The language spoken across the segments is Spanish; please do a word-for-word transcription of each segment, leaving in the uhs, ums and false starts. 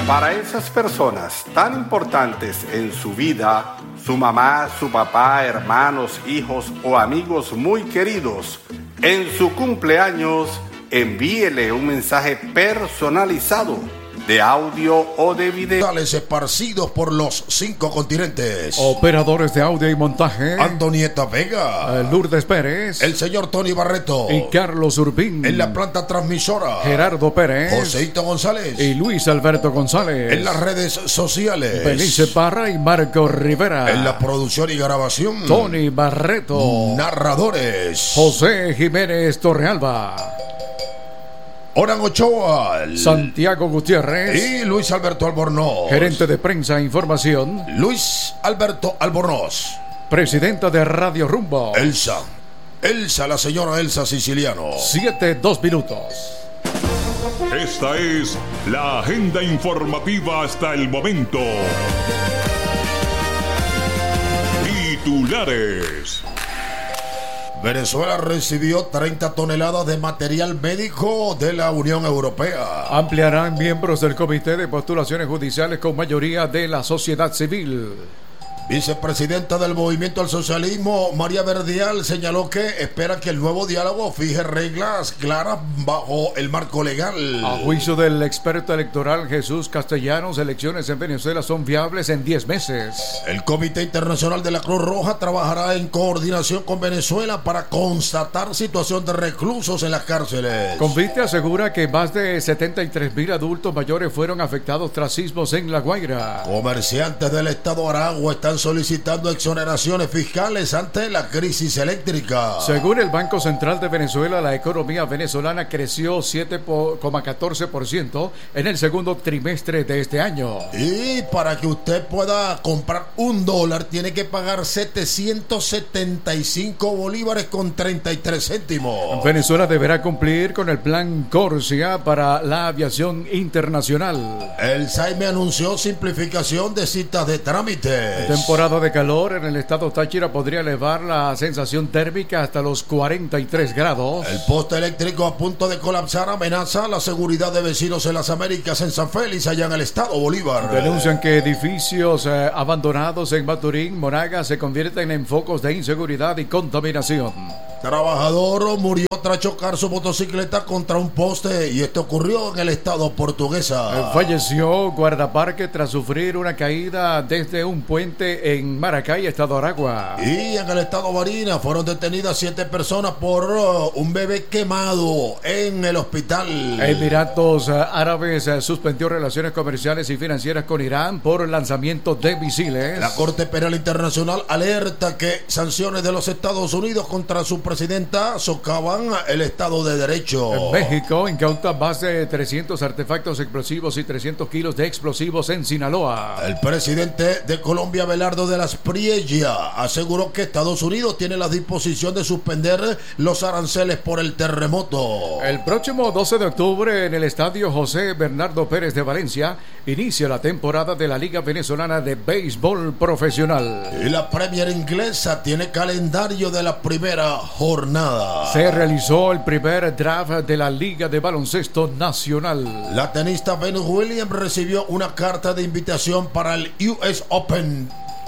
Para esas personas tan importantes en su vida, su mamá, su papá, hermanos, hijos o amigos muy queridos, en su cumpleaños, envíele un mensaje personalizado de audio o de video. Tales esparcidos por los cinco continentes. Operadores de audio y montaje: Antonieta Vega, Lourdes Pérez, el señor Tony Barreto y Carlos Urbín. En la planta transmisora, Gerardo Pérez, Joseito González y Luis Alberto González. En las redes sociales, Belice Parra y Marco Rivera. En la producción y grabación, Tony Barreto. Narradores, José Jiménez Torrealba. Oran Ochoa, Santiago Gutiérrez y Luis Alberto Albornoz. Gerente de prensa e información, Luis Alberto Albornoz. Presidenta de Radio Rumbo, Elsa, Elsa, la señora Elsa Siciliano. Siete, dos minutos. Esta es la agenda informativa hasta el momento. Titulares. Venezuela recibió treinta toneladas de material médico de la Unión Europea. Ampliarán miembros del Comité de Postulaciones Judiciales con mayoría de la sociedad civil. Vicepresidenta del Movimiento al Socialismo, María Verdial, señaló que espera que el nuevo diálogo fije reglas claras bajo el marco legal. A juicio del experto electoral Jesús Castellanos, elecciones en Venezuela son viables en diez meses. El Comité Internacional de la Cruz Roja trabajará en coordinación con Venezuela para constatar situación de reclusos en las cárceles. Convite asegura que más de setenta y tres mil adultos mayores fueron afectados tras sismos en La Guaira. Comerciantes del estado Aragua están solicitando exoneraciones fiscales ante la crisis eléctrica. Según el Banco Central de Venezuela, la economía venezolana creció siete coma catorce por ciento en el segundo trimestre de este año. Y para que usted pueda comprar un dólar, tiene que pagar setecientos setenta y cinco bolívares con treinta y tres céntimos. Venezuela deberá cumplir con el plan Corsia para la aviación internacional. El S A I M E anunció simplificación de citas de trámite. Temporada de calor en el estado Táchira podría elevar la sensación térmica hasta los cuarenta y tres grados. El poste eléctrico a punto de colapsar amenaza la seguridad de vecinos en las Américas en San Félix, allá en el estado Bolívar. Denuncian que edificios eh, abandonados en Maturín, Monagas, se convierten en focos de inseguridad y contaminación. Trabajador murió tras chocar su motocicleta contra un poste, y esto ocurrió en el estado Portuguesa. Falleció guardaparque tras sufrir una caída desde un puente en Maracay, estado Aragua. Y en el estado Barinas fueron detenidas siete personas por uh, un bebé quemado en el hospital. Emiratos uh, Árabes uh, suspendió relaciones comerciales y financieras con Irán por lanzamiento de misiles. La Corte Penal Internacional alerta que sanciones de los Estados Unidos contra su presidenta socavan el Estado de Derecho. En México incauta más de trescientos artefactos explosivos y trescientos kilos de explosivos en Sinaloa. El presidente de Colombia, Abelardo de las Priella, aseguró que Estados Unidos tiene la disposición de suspender los aranceles por el terremoto. El próximo doce de octubre en el estadio José Bernardo Pérez de Valencia inicia la temporada de la Liga Venezolana de Béisbol Profesional. Y la Premier inglesa tiene calendario de la primera jornada. Se realizó el primer draft de la Liga de Baloncesto Nacional. La tenista Venus Williams recibió una carta de invitación para el U S Open.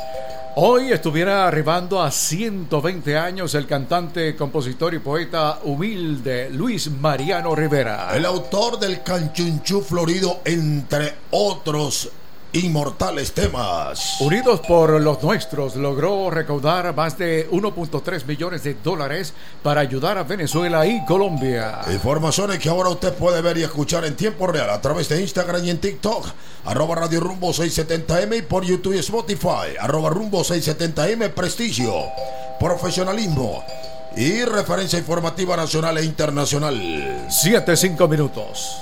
Hoy estuviera arribando a ciento veinte años el cantante, compositor y poeta humilde Luis Mariano Rivera. El autor del Canchunchú Florido, entre otros inmortales temas. Unidos por los Nuestros logró recaudar más de uno punto tres millones de dólares para ayudar a Venezuela y Colombia. Informaciones que ahora usted puede ver y escuchar en tiempo real a través de Instagram y en TikTok, arroba Radio Rumbo seiscientos setenta eme, y por YouTube y Spotify, arroba Rumbo seiscientos setenta eme. Prestigio, profesionalismo y referencia informativa nacional e internacional. Siete, cinco minutos.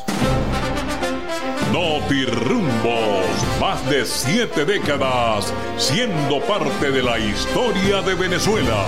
Notirumbos, más de siete décadas siendo parte de la historia de Venezuela.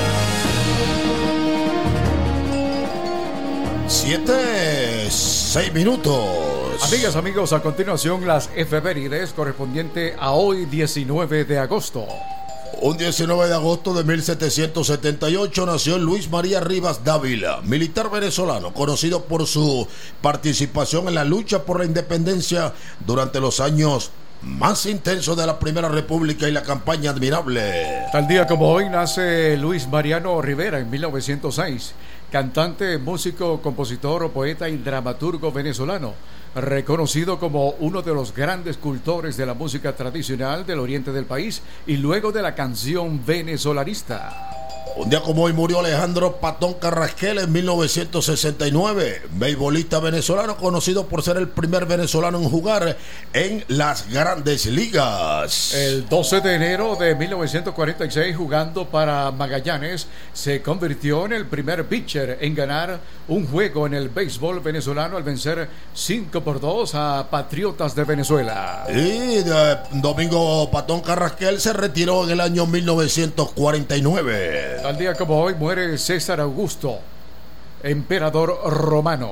Siete, seis minutos. Amigas, amigos, a continuación las efemérides correspondiente a hoy, diecinueve de agosto. Un diecinueve de agosto de mil setecientos setenta y ocho nació Luis María Rivas Dávila, militar venezolano, conocido por su participación en la lucha por la independencia durante los años más intensos de la Primera República y la campaña admirable. Tal día como hoy nace Luis Mariano Rivera en mil novecientos seis, cantante, músico, compositor, poeta y dramaturgo venezolano, reconocido como uno de los grandes cultores de la música tradicional del oriente del país y luego de la canción venezolanista. Un día como hoy murió Alejandro Patón Carrasquel en mil novecientos sesenta y nueve, beisbolista venezolano conocido por ser el primer venezolano en jugar en las grandes ligas. El doce de enero de mil novecientos cuarenta y seis, jugando para Magallanes, se convirtió en el primer pitcher en ganar un juego en el béisbol venezolano al vencer cinco por dos a Patriotas de Venezuela. Y de, Domingo Patón Carrasquel se retiró en el año mil novecientos cuarenta y nueve. Tal día como hoy muere César Augusto, emperador romano.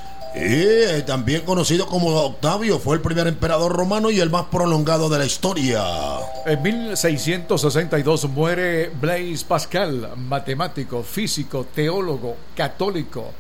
Y también conocido como Octavio, fue el primer emperador romano y el más prolongado de la historia. En mil seiscientos sesenta y dos muere Blaise Pascal, matemático, físico, teólogo, católico,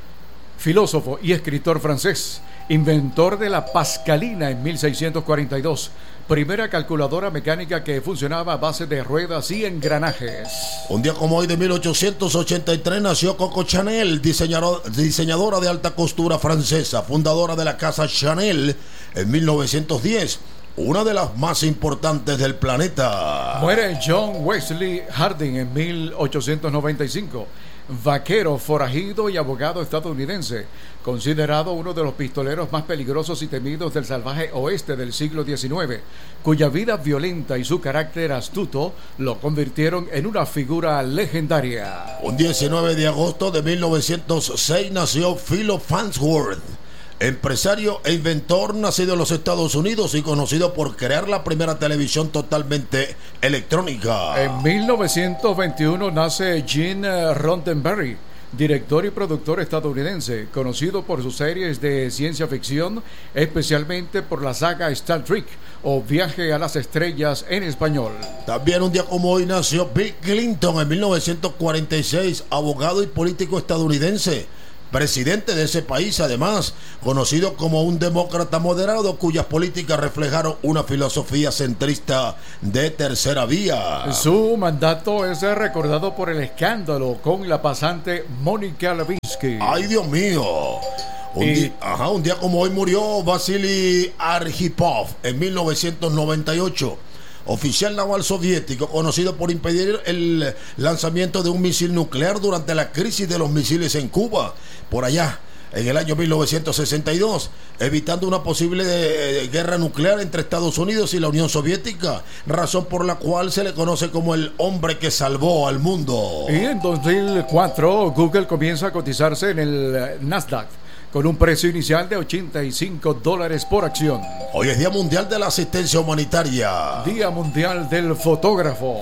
filósofo y escritor francés, inventor de la pascalina en mil seiscientos cuarenta y dos, primera calculadora mecánica que funcionaba a base de ruedas y engranajes. Un día como hoy de mil ochocientos ochenta y tres nació Coco Chanel, diseñador, diseñadora de alta costura francesa, fundadora de la casa Chanel en mil novecientos diez, una de las más importantes del planeta. Muere John Wesley Harding en mil ochocientos noventa y cinco, vaquero, forajido y abogado estadounidense, considerado uno de los pistoleros más peligrosos y temidos del salvaje oeste del siglo diecinueve, cuya vida violenta y su carácter astuto lo convirtieron en una figura legendaria. Un diecinueve de agosto de mil novecientos seis nació Philo Farnsworth, empresario e inventor nacido en los Estados Unidos y conocido por crear la primera televisión totalmente electrónica. En mil novecientos veintiuno nace Gene Roddenberry, director y productor estadounidense, conocido por sus series de ciencia ficción, especialmente por la saga Star Trek o Viaje a las Estrellas en español. También un día como hoy nació Bill Clinton en mil novecientos cuarenta y seis, abogado y político estadounidense, presidente de ese país, además conocido como un demócrata moderado cuyas políticas reflejaron una filosofía centrista de tercera vía. Su mandato es recordado por el escándalo con la pasante Mónica Lewinsky. ¡Ay, Dios mío! Un, y... día, ajá, un día como hoy murió Vasily Arkhipov en mil novecientos noventa y ocho. Oficial naval soviético conocido por impedir el lanzamiento de un misil nuclear durante la crisis de los misiles en Cuba, por allá en el año mil novecientos sesenta y dos, evitando una posible de, guerra nuclear entre Estados Unidos y la Unión Soviética, razón por la cual se le conoce como el hombre que salvó al mundo. Y en dos mil cuatro Google comienza a cotizarse en el Nasdaq con un precio inicial de ochenta y cinco dólares por acción. Hoy es Día Mundial de la Asistencia Humanitaria. Día Mundial del Fotógrafo.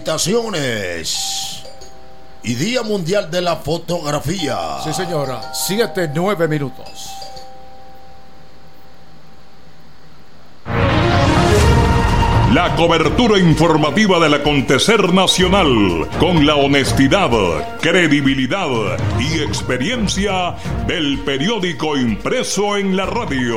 ¡Felicitaciones! Y Día Mundial de la Fotografía. Sí, señora. Siete, nueve minutos. La cobertura informativa del acontecer nacional, con la honestidad, credibilidad y experiencia del periódico impreso en la radio.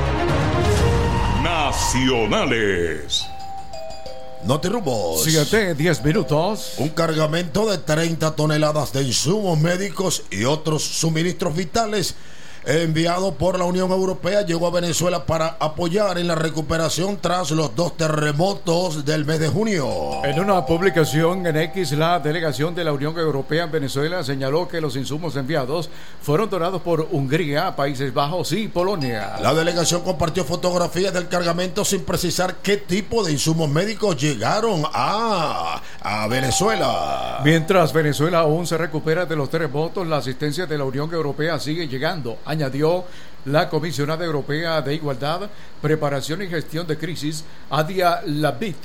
Nacionales. Notirrumbos. Siete, diez minutos. Un cargamento de treinta toneladas de insumos médicos y otros suministros vitales enviado por la Unión Europea llegó a Venezuela para apoyar en la recuperación tras los dos terremotos del mes de junio. En una publicación en X, la delegación de la Unión Europea en Venezuela señaló que los insumos enviados fueron donados por Hungría, Países Bajos y Polonia. La delegación compartió fotografías del cargamento sin precisar qué tipo de insumos médicos llegaron a, a Venezuela. Mientras Venezuela aún se recupera de los terremotos, la asistencia de la Unión Europea sigue llegando, añadió la comisionada europea de Igualdad, Preparación y Gestión de Crisis, Adia Labit,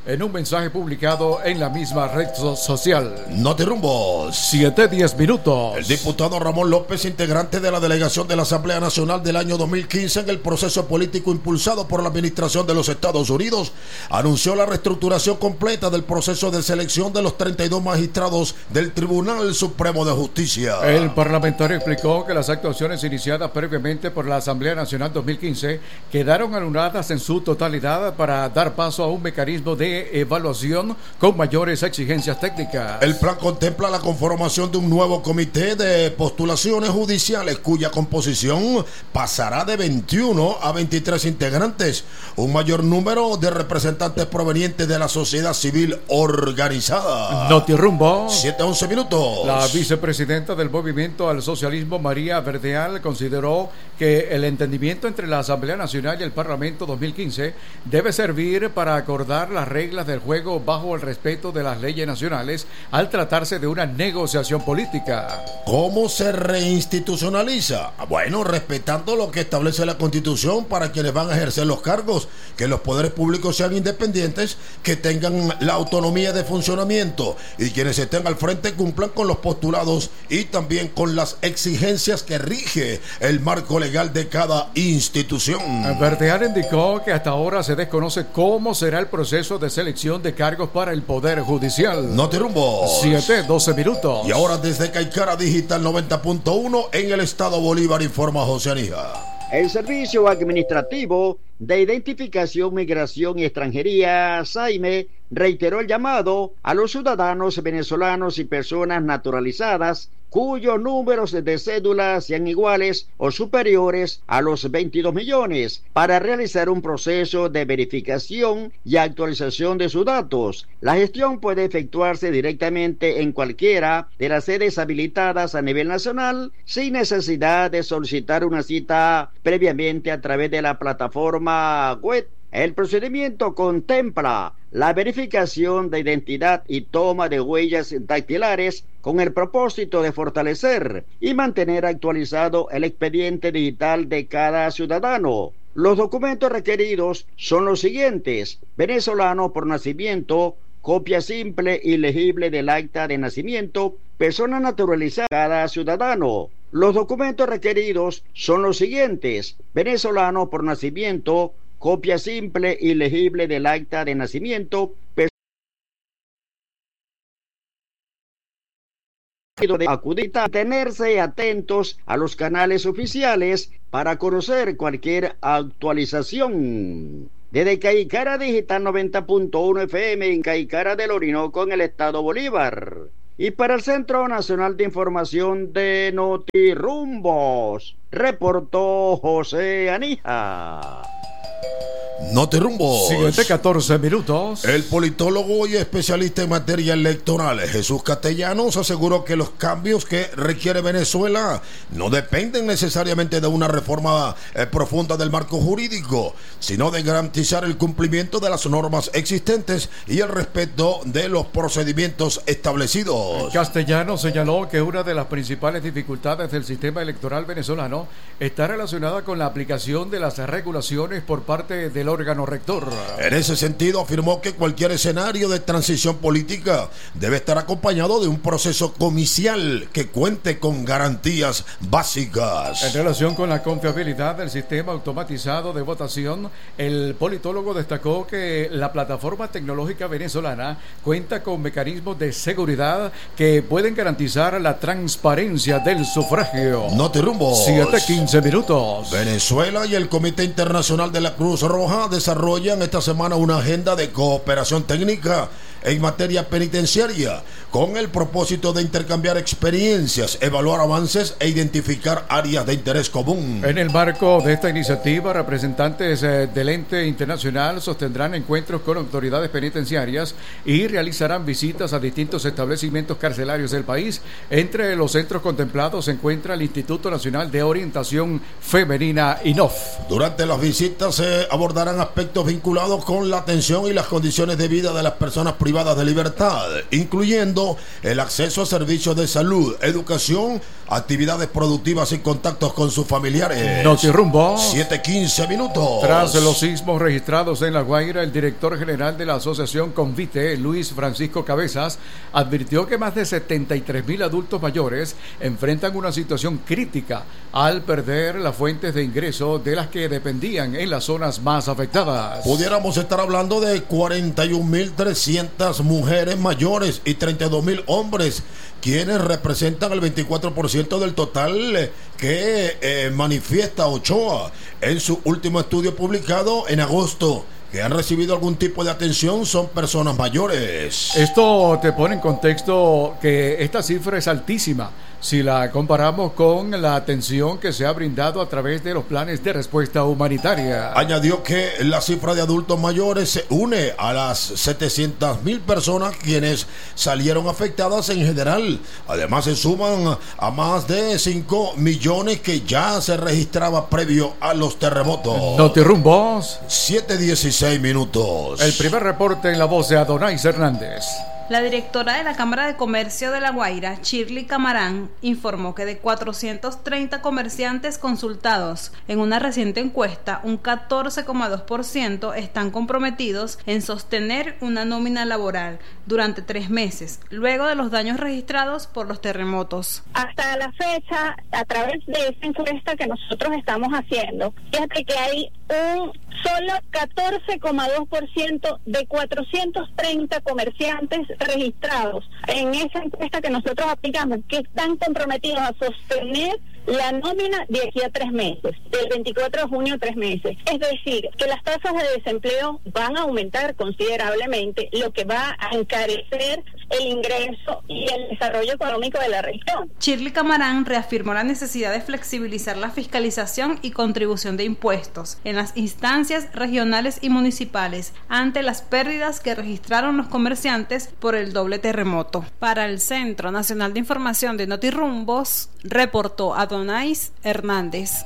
en un mensaje publicado en la misma red social. Notirumbos. siete diez minutos. El diputado Ramón López, integrante de la delegación de la Asamblea Nacional del año dos mil quince en el proceso político impulsado por la Administración de los Estados Unidos, anunció la reestructuración completa del proceso de selección de los treinta y dos magistrados del Tribunal Supremo de Justicia. El parlamentario explicó que las actuaciones iniciadas previamente por la Asamblea Nacional dos mil quince quedaron anuladas en su totalidad para dar paso a un mecanismo de evaluación con mayores exigencias técnicas. El plan contempla la conformación de un nuevo comité de postulaciones judiciales cuya composición pasará de veintiuno a veintitrés integrantes, un mayor número de representantes provenientes de la sociedad civil organizada. Notirumbo. siete once minutos. La vicepresidenta del Movimiento al Socialismo, María Verdeal, consideró que el entendimiento entre la Asamblea Nacional y el Parlamento dos mil quince debe servir para acordar las reglas del juego bajo el respeto de las leyes nacionales al tratarse de una negociación política. ¿Cómo se reinstitucionaliza? Bueno, respetando lo que establece la Constitución para quienes van a ejercer los cargos, que los poderes públicos sean independientes, que tengan la autonomía de funcionamiento y quienes estén al frente cumplan con los postulados y también con las exigencias que rige el marco legal de cada institución. Verdeal indicó que hasta ahora se desconoce cómo será el proceso de selección de cargos para el Poder Judicial. Notirumbos. siete doce minutos. Y ahora desde Caicara Digital noventa punto uno en el estado Bolívar informa José Anija. El Servicio Administrativo de Identificación, Migración y Extranjería, SAIME, reiteró el llamado a los ciudadanos venezolanos y personas naturalizadas cuyos números de cédula sean iguales o superiores a los veintidós millones para realizar un proceso de verificación y actualización de sus datos. La gestión puede efectuarse directamente en cualquiera de las sedes habilitadas a nivel nacional sin necesidad de solicitar una cita previamente a través de la plataforma web. El procedimiento contempla la verificación de identidad y toma de huellas dactilares con el propósito de fortalecer y mantener actualizado el expediente digital de cada ciudadano. Los documentos requeridos son los siguientes: venezolano por nacimiento, copia simple y legible del acta de nacimiento, persona naturalizada cada ciudadano. Los documentos requeridos son los siguientes: venezolano por nacimiento, copia simple y legible del acta de nacimiento, de acudir a tenerse atentos a los canales oficiales para conocer cualquier actualización. Desde Caicara Digital noventa punto uno F M en Caicara del Orinoco en el estado Bolívar. Y para el Centro Nacional de Información de Notirumbos, reportó José Anija. Notirumbos. siete catorce minutos. El politólogo y especialista en materia electoral Jesús Castellanos aseguró que los cambios que requiere Venezuela no dependen necesariamente de una reforma eh, profunda del marco jurídico, sino de garantizar el cumplimiento de las normas existentes y el respeto de los procedimientos establecidos. Castellanos señaló que una de las principales dificultades del sistema electoral venezolano está relacionada con la aplicación de las regulaciones por parte del órgano rector. En ese sentido, afirmó que cualquier escenario de transición política debe estar acompañado de un proceso comicial que cuente con garantías básicas. En relación con la confiabilidad del sistema automatizado de votación, el politólogo destacó que la plataforma tecnológica venezolana cuenta con mecanismos de seguridad que pueden garantizar la transparencia del sufragio. Notirumbos. siete quince minutos. Venezuela y el Comité Internacional de la Cruz Roja desarrollan esta semana una agenda de cooperación técnica en materia penitenciaria con el propósito de intercambiar experiencias, evaluar avances e identificar áreas de interés común. En el marco de esta iniciativa, representantes eh, del ente internacional sostendrán encuentros con autoridades penitenciarias y realizarán visitas a distintos establecimientos carcelarios del país. Entre los centros contemplados se encuentra el Instituto Nacional de Orientación Femenina I N O F. Durante las visitas se abordarán aspectos vinculados con la atención y las condiciones de vida de las personas privadas de libertad, incluyendo el acceso a servicios de salud, educación, actividades productivas y contactos con sus familiares. Notirumbo. siete quince minutos. Tras los sismos registrados en La Guaira, el director general de la asociación Convite, Luis Francisco Cabezas, advirtió que más de setenta y tres mil adultos mayores enfrentan una situación crítica al perder las fuentes de ingreso de las que dependían en las zonas más afectadas. Pudiéramos estar hablando de cuarenta y un mil trescientas mujeres mayores y treinta y dos mil hombres, quienes representan el veinticuatro por ciento del total que eh, manifiesta Ochoa en su último estudio publicado en agosto. Que han recibido algún tipo de atención son personas mayores. Esto te pone en contexto que esta cifra es altísima si la comparamos con la atención que se ha brindado a través de los planes de respuesta humanitaria. Añadió que la cifra de adultos mayores se une a las setecientas mil personas quienes salieron afectadas en general. Además se suman a más de cinco millones que ya se registraba previo a los terremotos. Notirumbos. siete dieciséis minutos. El primer reporte en la voz de Adonais Hernández. La directora de la Cámara de Comercio de La Guaira, Shirley Camarán, informó que de cuatrocientos treinta comerciantes consultados en una reciente encuesta, un catorce coma dos por ciento están comprometidos en sostener una nómina laboral durante tres meses, luego de los daños registrados por los terremotos. Hasta la fecha, a través de esta encuesta que nosotros estamos haciendo, fíjate que hay un solo catorce coma dos por ciento de cuatrocientos treinta comerciantes registrados en esa encuesta que nosotros aplicamos, que están comprometidos a sostener la nómina de aquí a tres meses, del veinticuatro de junio a tres meses. Es decir, que las tasas de desempleo van a aumentar considerablemente, lo que va a encarecer el ingreso y el desarrollo económico de la región. Shirley Camarán reafirmó la necesidad de flexibilizar la fiscalización y contribución de impuestos en las instancias regionales y municipales ante las pérdidas que registraron los comerciantes por el doble terremoto. Para el Centro Nacional de Información de Notirumbos, reportó Adonais Hernández.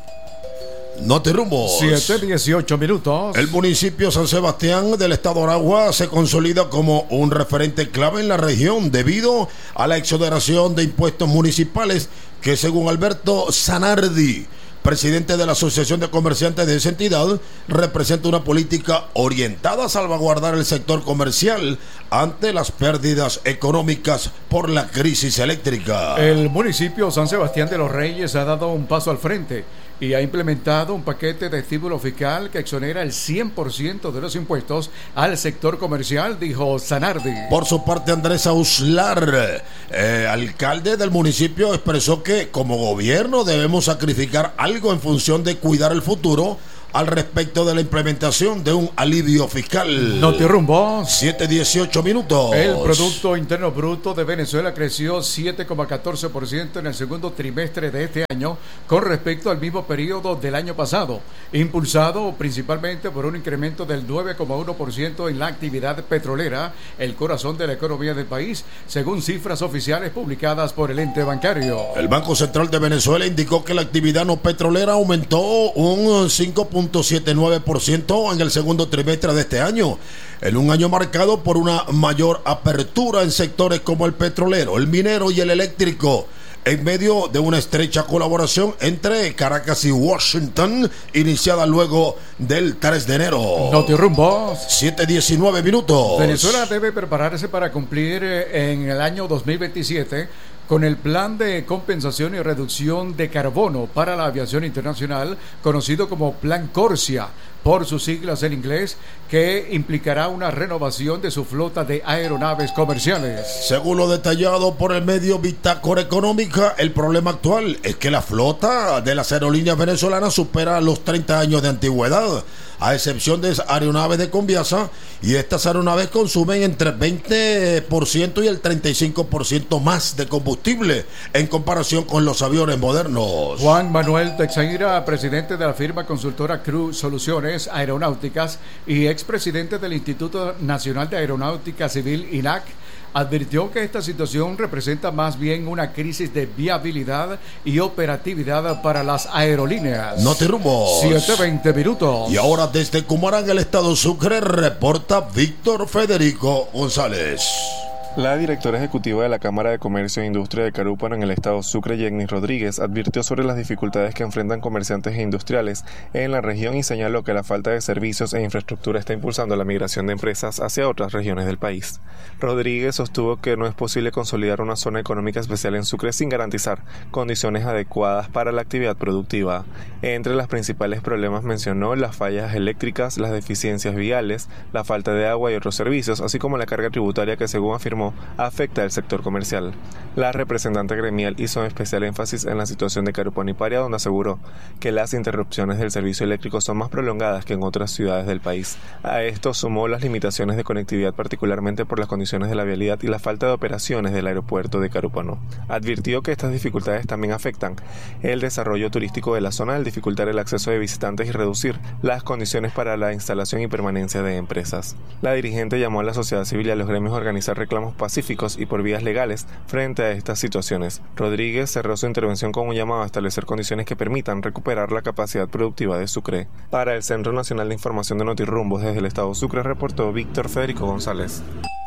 Notirumbos. siete dieciocho minutos. El municipio San Sebastián del estado Aragua se consolida como un referente clave en la región debido a la exoneración de impuestos municipales que, según Alberto Zanardi, presidente de la Asociación de Comerciantes de esa entidad, representa una política orientada a salvaguardar el sector comercial ante las pérdidas económicas por la crisis eléctrica. El municipio San Sebastián de los Reyes ha dado un paso al frente y ha implementado un paquete de estímulo fiscal que exonera el cien por ciento de los impuestos al sector comercial, dijo Zanardi. Por su parte, Andrés Auslar, eh, alcalde del municipio, expresó que como gobierno debemos sacrificar algo en función de cuidar el futuro al respecto de la implementación de un alivio fiscal. Notirumbo. siete dieciocho minutos. El Producto Interno Bruto de Venezuela creció siete coma catorce por ciento en el segundo trimestre de este año con respecto al mismo periodo del año pasado, impulsado principalmente por un incremento del nueve coma uno por ciento en la actividad petrolera, el corazón de la economía del país, según cifras oficiales publicadas por el ente bancario. El Banco Central de Venezuela indicó que la actividad no petrolera aumentó un cinco punto setenta y nueve por ciento en el segundo trimestre de este año, en un año marcado por una mayor apertura en sectores como el petrolero, el minero y el eléctrico, en medio de una estrecha colaboración entre Caracas y Washington, iniciada luego del tres de enero. Notirumbo. siete diecinueve minutos. Venezuela debe prepararse para cumplir en el año dos mil veintisiete con el Plan de Compensación y Reducción de Carbono para la Aviación Internacional, conocido como Plan Corsia, por sus siglas en inglés, que implicará una renovación de su flota de aeronaves comerciales. Según lo detallado por el medio Bitácora Económica, el problema actual es que la flota de las aerolíneas venezolanas supera los treinta años de antigüedad, a excepción de aeronaves de Conviasa, y estas aeronaves consumen entre el veinte por ciento y el treinta y cinco por ciento más de combustible en comparación con los aviones modernos. Juan Manuel Teixeira, presidente de la firma consultora Cruz Soluciones Aeronáuticas y expresidente del Instituto Nacional de Aeronáutica Civil, I N A C, advirtió que esta situación representa más bien una crisis de viabilidad y operatividad para las aerolíneas. Notirumbo. siete veinte minutos. Y ahora desde Cumarán, el estado Sucre, reporta Víctor Federico González. La directora ejecutiva de la Cámara de Comercio e Industria de Carúpano en el estado Sucre, Jenny Rodríguez, advirtió sobre las dificultades que enfrentan comerciantes e industriales en la región y señaló que la falta de servicios e infraestructura está impulsando la migración de empresas hacia otras regiones del país. Rodríguez sostuvo que no es posible consolidar una zona económica especial en Sucre sin garantizar condiciones adecuadas para la actividad productiva. Entre los principales problemas mencionó las fallas eléctricas, las deficiencias viales, la falta de agua y otros servicios, así como la carga tributaria que, según afirmó, afecta al sector comercial. La representante gremial hizo especial énfasis en la situación de Carúpano y Paria, donde aseguró que las interrupciones del servicio eléctrico son más prolongadas que en otras ciudades del país. A esto sumó las limitaciones de conectividad, particularmente por las condiciones de la vialidad y la falta de operaciones del aeropuerto de Carúpano. Advirtió que estas dificultades también afectan el desarrollo turístico de la zona al dificultar el acceso de visitantes y reducir las condiciones para la instalación y permanencia de empresas. La dirigente llamó a la sociedad civil y a los gremios a organizar reclamos pacíficos y por vías legales frente a estas situaciones. Rodríguez cerró su intervención con un llamado a establecer condiciones que permitan recuperar la capacidad productiva de Sucre. Para el Centro Nacional de Información de Notirrumbos desde el estado Sucre reportó Víctor Federico González.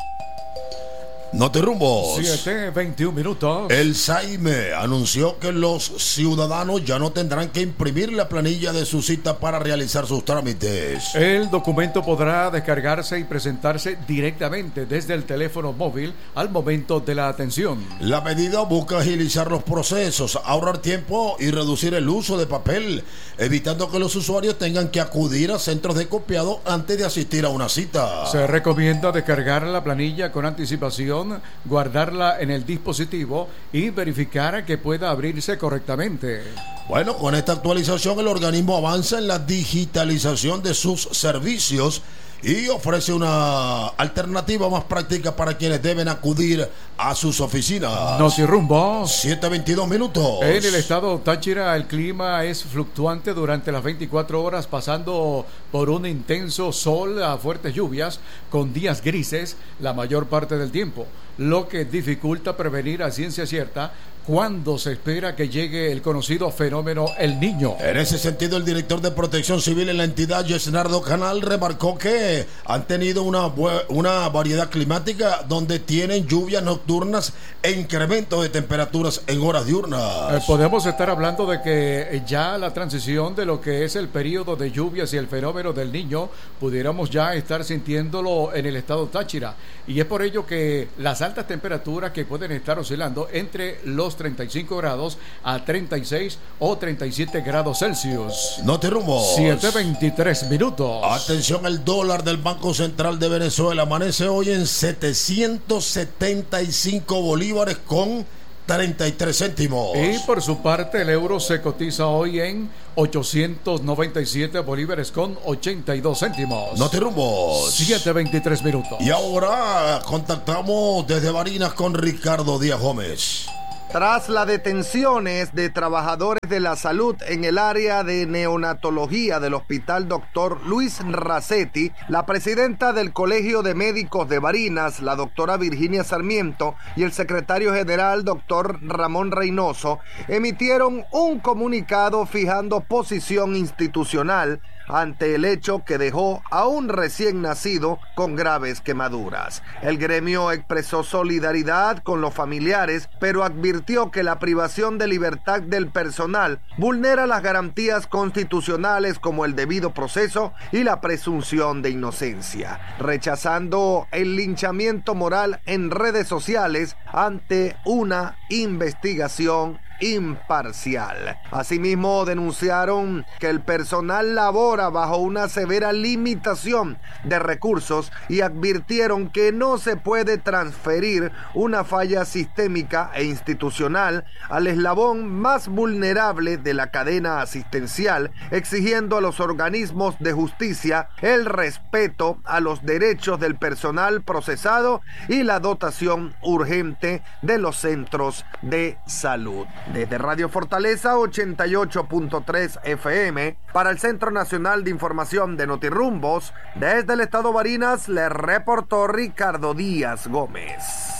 Notirrumbos. siete veintiún minutos. El SAIME anunció que los ciudadanos ya no tendrán que imprimir la planilla de su cita para realizar sus trámites. El documento podrá descargarse y presentarse directamente desde el teléfono móvil al momento de la atención. La medida busca agilizar los procesos, ahorrar tiempo y reducir el uso de papel, evitando que los usuarios tengan que acudir a centros de copiado antes de asistir a una cita. Se recomienda descargar la planilla con anticipación, guardarla en el dispositivo y verificar que pueda abrirse correctamente. Bueno, con esta actualización el organismo avanza en la digitalización de sus servicios y ofrece una alternativa más práctica para quienes deben acudir a sus oficinas. Notirrumbos. siete veintidós minutos. En el estado Táchira el clima es fluctuante durante las veinticuatro horas, pasando por un intenso sol a fuertes lluvias con días grises la mayor parte del tiempo, lo que dificulta prevenir a ciencia cierta cuándo se espera que llegue el conocido fenómeno El Niño. En ese sentido, el director de Protección Civil en la entidad, Yesnardo Canal, remarcó que han tenido una, una variedad climática donde tienen lluvias nocturnas e incremento de temperaturas en horas diurnas. Eh, podemos estar hablando de que ya la transición de lo que es el periodo de lluvias y el fenómeno del Niño pudiéramos ya estar sintiéndolo en el estado Táchira, y es por ello que las altas temperaturas que pueden estar oscilando entre los treinta y cinco grados a treinta y seis o treinta y siete grados Celsius. Notirrumbos. siete veintitrés minutos. Atención, el dólar del Banco Central de Venezuela amanece hoy en setecientos setenta y cinco bolívares con treinta y tres céntimos. Y por su parte el euro se cotiza hoy en ochocientos noventa y siete bolívares con ochenta y dos céntimos. Notirrumbos. siete veintitrés minutos. Y ahora contactamos desde Barinas con Ricardo Díaz Gómez. Tras las detenciones de trabajadores de la salud en el área de neonatología del Hospital Doctor Luis Racetti, la presidenta del Colegio de Médicos de Barinas, la doctora Virginia Sarmiento, y el secretario general, doctor Ramón Reynoso, emitieron un comunicado fijando posición institucional ante el hecho que dejó a un recién nacido con graves quemaduras. El gremio expresó solidaridad con los familiares, pero advirtió que la privación de libertad del personal vulnera las garantías constitucionales como el debido proceso y la presunción de inocencia, rechazando el linchamiento moral en redes sociales ante una investigación imparcial. Asimismo, denunciaron que el personal labora bajo una severa limitación de recursos y advirtieron que no se puede transferir una falla sistémica e institucional al eslabón más vulnerable de la cadena asistencial, exigiendo a los organismos de justicia el respeto a los derechos del personal procesado y la dotación urgente de los centros de salud. Desde Radio Fortaleza ochenta y ocho punto tres F M, para el Centro Nacional de Información de Notirrumbos, desde el estado Barinas, le reportó Ricardo Díaz Gómez.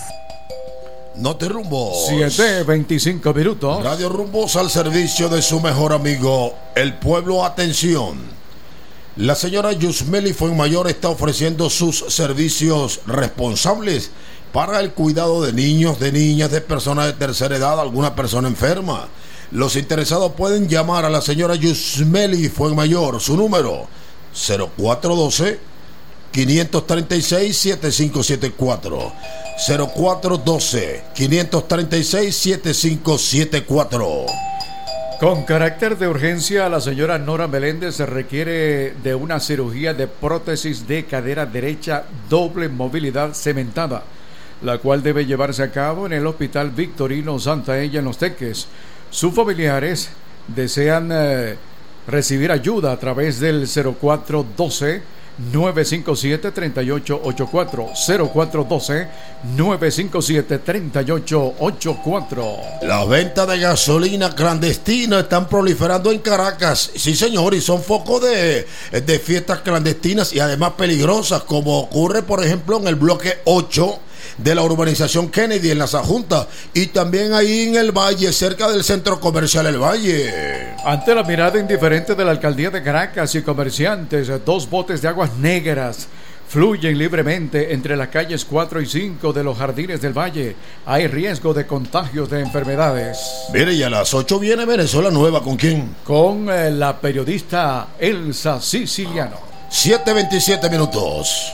Notirrumbos. siete veinticinco minutos. Radio Rumbos al servicio de su mejor amigo, el pueblo. Atención. La señora Yusmeli Fuenmayor está ofreciendo sus servicios responsables para el cuidado de niños, de niñas, de personas de tercera edad, alguna persona enferma. Los interesados pueden llamar a la señora Yusmeli Fuenmayor. Su número cero cuatro uno dos, cinco tres seis, siete cinco siete cuatro. cero cuatro uno dos, cinco tres seis, siete cinco siete cuatro. Con carácter de urgencia, la señora Nora Meléndez se requiere de una cirugía de prótesis de cadera derecha doble movilidad cementada, la cual debe llevarse a cabo en el Hospital Victorino Santa Ella en Los Teques. Sus familiares desean eh, recibir ayuda a través del cero cuatro uno dos, nueve cinco siete, tres ocho ocho cuatro. cero cuatro uno dos, nueve cinco siete, tres ocho ocho cuatro. Las ventas de gasolina clandestina están proliferando en Caracas. Sí, señor, y son focos de, de fiestas clandestinas y además peligrosas, como ocurre, por ejemplo, en el bloque ocho de la urbanización Kennedy en la Sajunta, y también ahí en el Valle, cerca del centro comercial El Valle. Ante la mirada indiferente de la alcaldía de Caracas y comerciantes, dos botes de aguas negras fluyen libremente entre las calles cuatro y cinco de los jardines del Valle. Hay riesgo de contagios de enfermedades. Mire, y a las ocho viene Venezuela Nueva. ¿Con quién? Con eh, la periodista Elsa Siciliano. siete veintisiete minutos.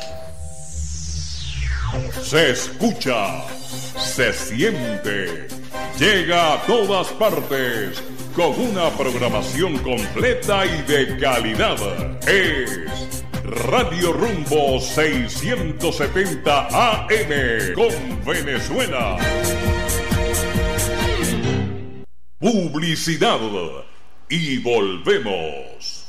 Se escucha, se siente, llega a todas partes con una programación completa y de calidad. Es Radio Rumbo seiscientos setenta A M con Venezuela. Publicidad y volvemos.